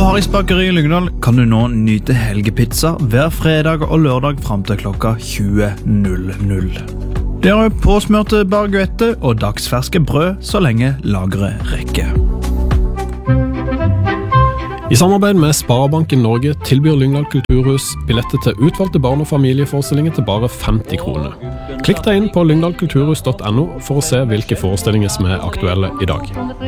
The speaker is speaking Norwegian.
Harris bakeri i Lyngdal kan du nå nyte helgepizza hver fredag og lørdag frem til klokka 20.00. Det er påsmørte baguette og dagsferske brød så lenge lageret rekker. I samarbeid med Sparebanken Norge tilbyr Lyngdal Kulturhus billetter til utvalgte barn- og familieforestillinger til bare 50 kroner. Klikk deg inn på lyngdalkulturhus.no for å se hvilke forestillinger som er aktuelle i dag.